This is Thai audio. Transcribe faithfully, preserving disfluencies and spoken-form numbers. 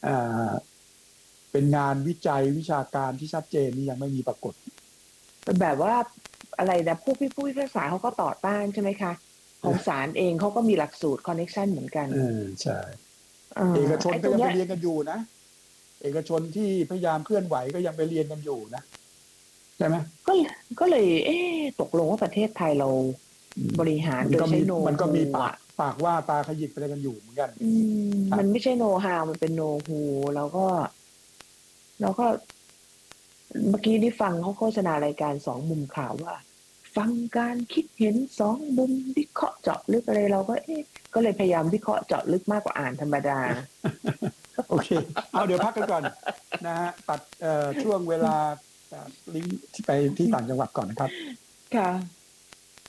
อ่าเป็นงานวิจัยวิชาการที่ชัดเจนนี่ยังไม่มีปรากฏแบบว่าอะไรนะผู้พิผู้พิพากษาเขาก็ต่อต้านใช่ไหมคะของศาลเองเขาก็มีหลักสูตรคอนเน็กชันเหมือนกันเออใช่เอเอกอชนก็ไอ้ตรงเนี้ยยังไปเรียนกันอยู่นะเอกชนที่พยายามเคลื่อนไหวก็ยังไปเรียนกันอยู่นะใช่ไหมก็ก็เลยเอ๊ะตกลงว่าประเทศไทยเราอืมบริหารมันก็มีโดยใช้โนมันก็ฮูมีปากอ่ะปากว่าตาขยิบไปกันอยู่เหมือนกันอืมครับมันไม่ใช่โนฮาวมันเป็นโนฮูแล้วก็แล้วก็เมื่อกี้นี่ฟังเขาโฆษณารายการสองมุมข่าวว่าฟังการคิดเห็นสองมุมวิเคราะห์เจาะลึกอะไรเราก็เอ๊ะก็เลยพยายามวิเคราะห์เจาะลึกมากกว่าอ่านธรรมดาโอเคเอาเดี๋ยวพักกันก่อนนะฮะตัดเอ่อช่วงเวลาลิงก์ที่ไปที่ต่างจังหวัดก่อนนะครับค่ะ